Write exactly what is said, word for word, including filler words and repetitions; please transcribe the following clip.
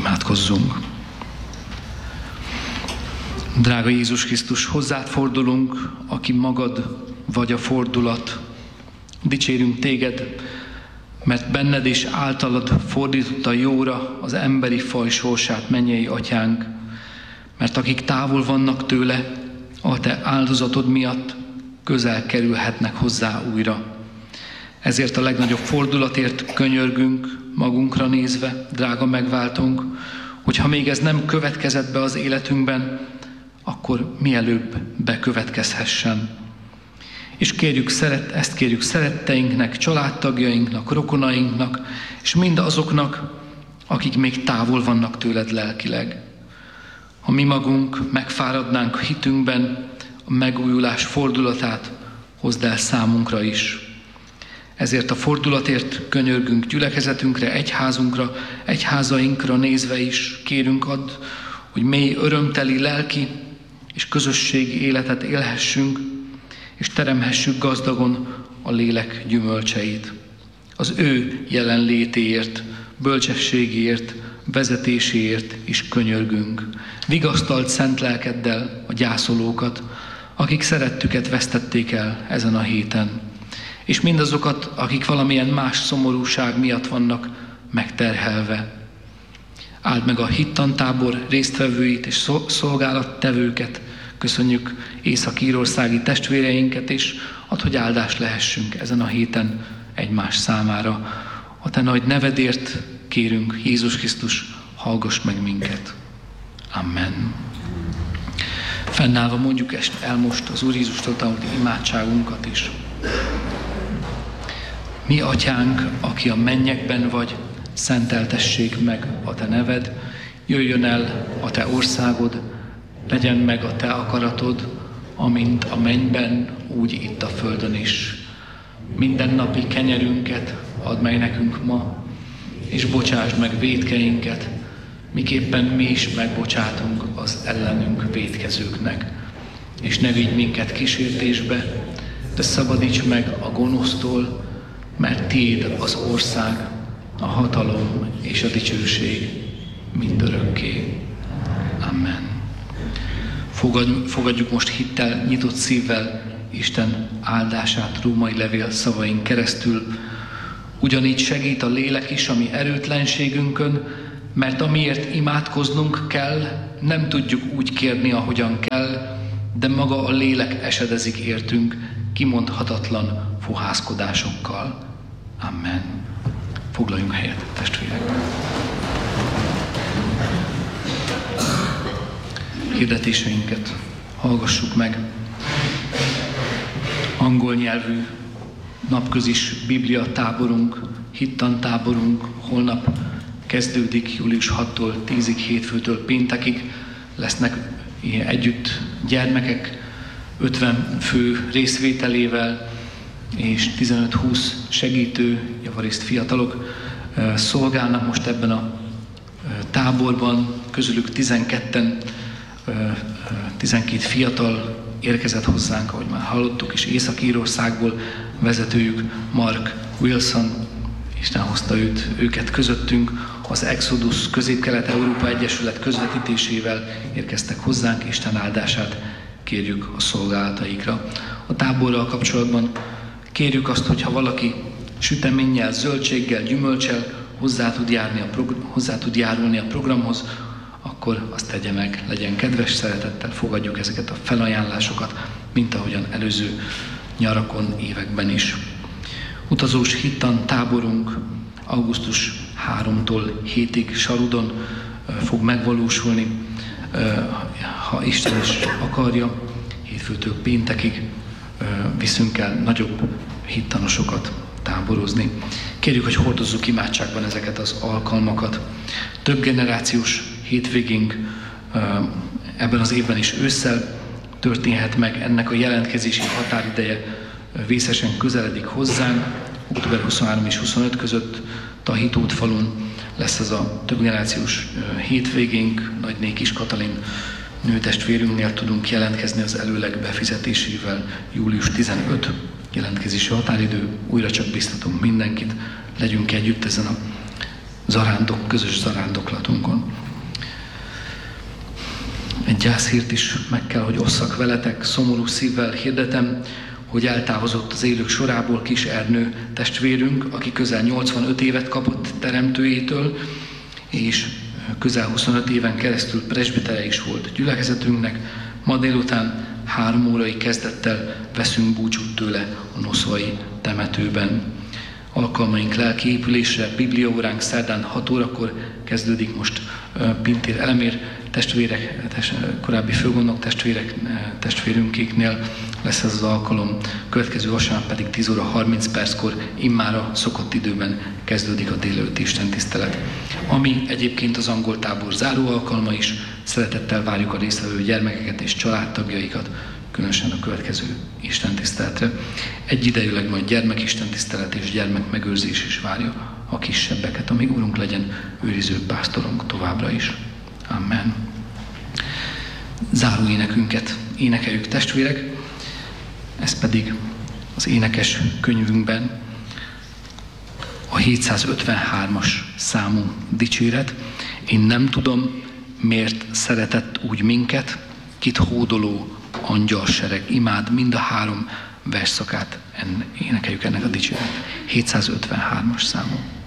Imádkozzunk! Drága Jézus Krisztus, hozzád fordulunk, aki magad vagy a fordulat. Dicsérünk téged, mert benned és általad fordította jóra az emberi faj sorsát, mennyei atyánk. Mert akik távol vannak tőle, a te áldozatod miatt közel kerülhetnek hozzá újra. Ezért a legnagyobb fordulatért könyörgünk magunkra nézve, drága megváltónk, hogy ha még ez nem következett be az életünkben, akkor mielőbb bekövetkezhessen. És kérjük, szeret, ezt kérjük szeretteinknek, családtagjainknak, rokonainknak, és mind azoknak, akik még távol vannak tőled lelkileg. Ha mi magunk megfáradnánk hitünkben, a megújulás fordulatát hozd el számunkra is. Ezért a fordulatért könyörgünk gyülekezetünkre, egyházunkra, egyházainkra nézve is kérünk add, hogy mély örömteli lelki és közösségi életet élhessünk, és teremhessük gazdagon a lélek gyümölcseit. Az ő jelenlétéért, bölcsességéért, vezetéséért is könyörgünk. Vigasztald szent lelkeddel a gyászolókat, akik szerettüket vesztették el ezen a héten, és mindazokat, akik valamilyen más szomorúság miatt vannak megterhelve. Áld meg a hittantábor résztvevőit és szolgálattevőket, köszönjük észak-írországi testvéreinket, és add, hogy áldás lehessünk ezen a héten egymás számára. A te nagy nevedért kérünk, Jézus Krisztus, hallgass meg minket. Amen. Fennállva mondjuk el most az Úr Jézustól tanult imádságunkat is. Mi atyánk, aki a mennyekben vagy, szenteltessék meg a te neved, jöjjön el a te országod, legyen meg a te akaratod, amint a mennyben, úgy itt a földön is. Minden napi kenyerünket add meg nekünk ma, és bocsásd meg vétkeinket, miképpen mi is megbocsátunk az ellenünk vétkezőknek. És ne vigy minket kísértésbe, de szabadíts meg a gonosztól, mert tiéd az ország, a hatalom és a dicsőség mindörökké. Amen. Fogadjuk most hittel, nyitott szívvel Isten áldását római levél szavain keresztül. Ugyanígy segít a lélek is a mi erőtlenségünkön, mert amiért imádkoznunk kell, nem tudjuk úgy kérni, ahogyan kell, de maga a lélek esedezik értünk kimondhatatlan fohászkodásokkal. Amen. Foglaljunk helyet, testvérek. Hirdetéseinket hallgassuk meg. Angol nyelvű napközis Biblia táborunk, hittantáborunk holnap kezdődik, július hatodikától tízig, hétfőtől péntekig. Lesznek ilyen együtt gyermekek ötven fő részvételével, és tizenöt-húsz segítő, javarészt fiatalok szolgálnak most ebben a táborban. Közülük tizenketten, tizenkét fiatal érkezett hozzánk, ahogy már hallottuk, és Észak-Írországból vezetőjük Mark Wilson, Isten hozta őt, őket közöttünk, az Exodus Közép-Kelet-Európa Egyesület közvetítésével érkeztek hozzánk, Isten áldását kérjük a szolgálataikra. A táborral kapcsolatban kérjük azt, hogy ha valaki süteménnyel, zöldséggel, gyümölccsel hozzá tud, járni a progr- hozzá tud járulni a programhoz, akkor azt tegye meg, legyen kedves, szeretettel fogadjuk ezeket a felajánlásokat, mint ahogyan előző nyarakon, években is. Utazós hittan táborunk augusztus harmadikától hétig Sarudon fog megvalósulni, ha Isten is akarja, hétfőtől péntekig viszünk el nagyobb hittanosokat táborozni. Kérjük, hogy hordozzuk imádságban ezeket az alkalmakat. Több generációs hétvégénk ebben az évben is ősszel történhet meg, ennek a jelentkezési határideje vészesen közeledik hozzánk. október huszonharmadika és huszonötödike között Tahitótfalun lesz ez a több generációs hétvégénk. Nagyné Kis Katalin nőtestvérünknél tudunk jelentkezni az előleg befizetésével. július tizenötödike jelentkezési határidő. Újra csak biztatunk mindenkit, legyünk együtt ezen a zarándok, közös zarándoklatunkon. Egy gyászhírt is meg kell, hogy osszak veletek. Szomorú szívvel hirdetem, hogy eltávozott az élők sorából Kis Ernő testvérünk, aki közel nyolcvanöt évet kapott teremtőjétől, és közel huszonöt éven keresztül presbitere is volt gyülekezetünknek. Ma délután három órai kezdettel veszünk búcsút tőle a noszvai temetőben. Alkalmaink lelki épülésre, bibliaóránk szerdán hat órakor kezdődik, most Pintér Elemér testvérek, test, korábbi főgondnok testvérek, testvérünkéknél lesz ez az alkalom. Következő vasárnap pedig tíz óra harminc perckor immár a szokott időben kezdődik a délelőtti istentisztelet. Ami egyébként az angol tábor záró alkalma is, szeretettel várjuk a résztvevő gyermekeket és családtagjaikat, különösen a következő istentiszteletre. Egyidejűleg majd gyermekistentisztelet és gyermekmegőrzés is várja a kisebbeket, amíg Urunk legyen őriző pásztorunk továbbra is. Amen. Záró énekünket énekeljük, testvérek, ez pedig az énekes könyvünkben a hétszázötvenhármas számú dicséret. Én nem tudom, miért szeretett úgy minket, kit hódoló angyalsereg imád, mind a három versszakát énekeljük ennek a dicséretnek. hétszázötvenhármas számú.